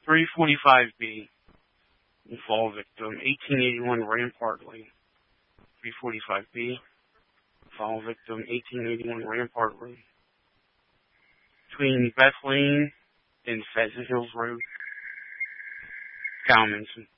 345B, fall victim, 1881 Rampart Lane. 345B, fall victim, 1881 Rampart Lane. Between Beth Lane and Pheasant Hills Road, Calminson.